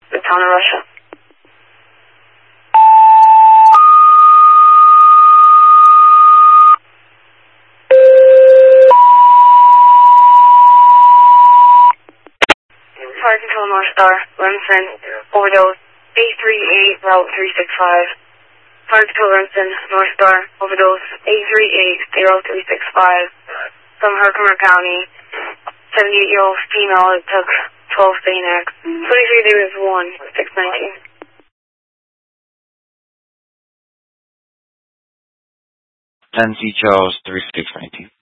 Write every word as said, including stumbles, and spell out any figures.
the town of Russia. Fire Control North Star, Remsen, overdose, eight three eight, route three six five. Fire Control Remsen, North Star, overdose, eight three eight, route three six five. From Herkimer County, seventy-eight-year-old female that took twelve Xanax. twenty-three days one, six nineteen. ten C Charles, three six nineteen.